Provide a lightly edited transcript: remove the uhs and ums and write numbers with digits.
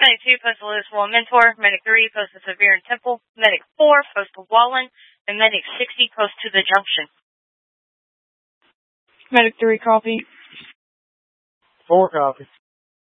Medic 2, post to Louisville and Mentor. Medic 3, post to Sevier and Temple. Medic 4, post to Wallen. And Medic 60, post to the Junction. Medic 3, copy. 4, copy.